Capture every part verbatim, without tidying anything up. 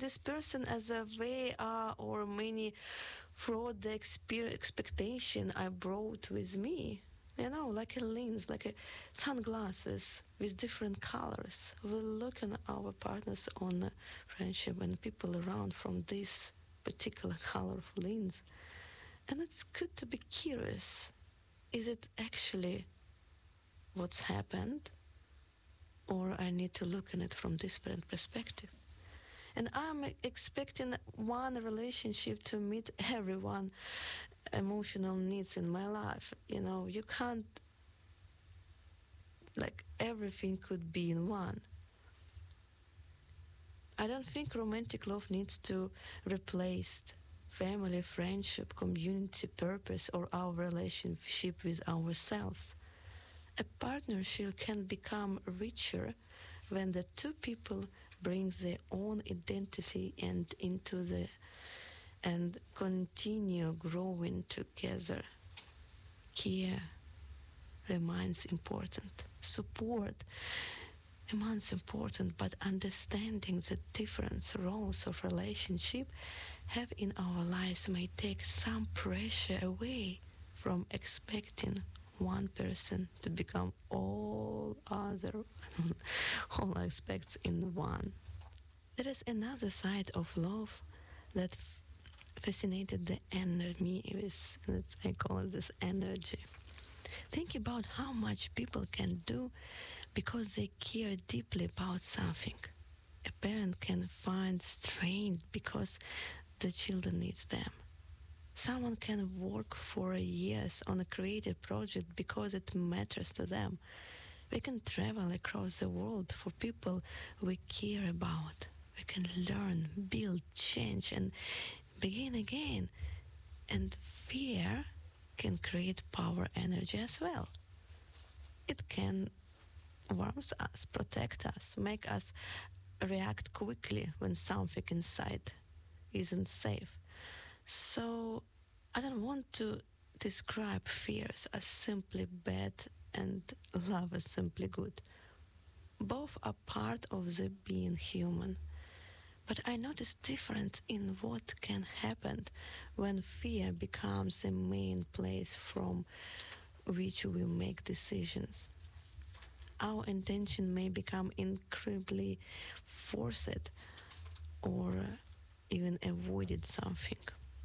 this person as a way uh, or many fraud the exper- expectation I brought with me. You know, like a lens, like a sunglasses with different colors. We look at our partners on uh, friendship and people around from this particular colorful lens. And it's good to be curious. Is it actually what's happened? Or I need to look at it from different perspective? And I'm expecting one relationship to meet everyone emotional needs in my life. You know, you can't, like, everything could be in one. I don't think romantic love needs to replace family, friendship, community, purpose, or our relationship with ourselves. A partnership can become richer when the two people bring their own identity and into the and continue growing together. Care remains important. Support remains important, but understanding the different roles of relationship have in our lives may take some pressure away from expecting one person to become all other all aspects in one. There is another side of love that fascinated the enemy with, I call it this energy. Think about how much people can do because they care deeply about something. A parent can find strength because the children needs them. Someone can work for years on a creative project because it matters to them. We can travel across the world for people we care about. We can learn, build, change, and begin again. And fear can create power energy as well. It can warm us, protect us, make us react quickly when something inside isn't safe. So I don't want to describe fears as simply bad and love as simply good. Both are part of the being human. But I notice difference in what can happen when fear becomes the main place from which we make decisions. Our intention may become incredibly forced or even avoided something.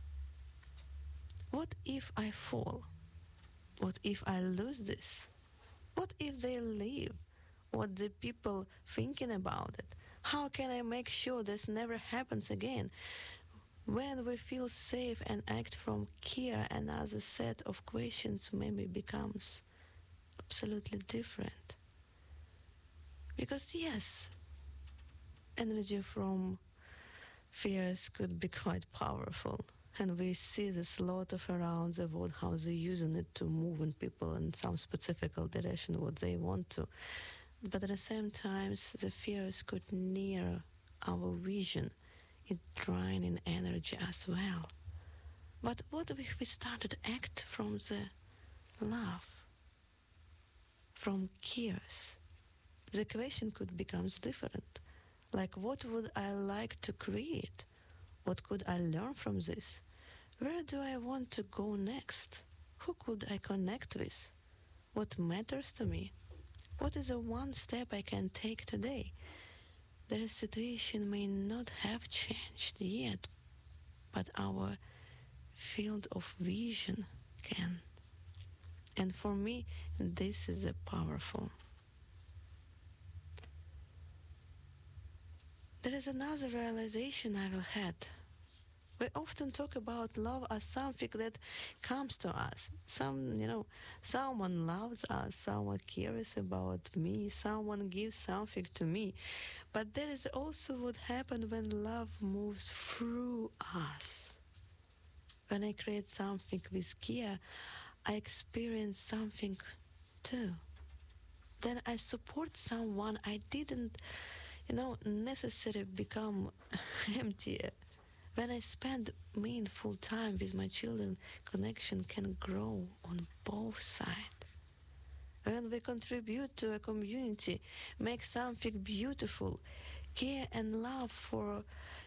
What if I fall? What if I lose this? What if they leave? What the people thinking about it? How can I make sure this never happens again? When we feel safe and act from care, another set of questions maybe becomes absolutely different. Because yes, energy from fears could be quite powerful. And we see this lot of around the world how they're using it to move in people in some specific direction what they want to. But at the same time, the fears could near our vision. It draining energy as well. But what if we started to act from the love, from cares? The question could become different. Like, what would I like to create? What could I learn from this? Where do I want to go next? Who could I connect with? What matters to me? What is the one step I can take today? The situation may not have changed yet, but our field of vision can. And for me, this is a powerful. There is another realization I will had. We often talk about love as something that comes to us. Some, you know, someone loves us, someone cares about me, someone gives something to me. But there is also what happens when love moves through us. When I create something with care, I experience something too. Then I support someone I didn't, you know, necessarily become empty. When I spend meaningful time with my children, connection can grow on both sides. When we contribute to a community, make something beautiful, care and love for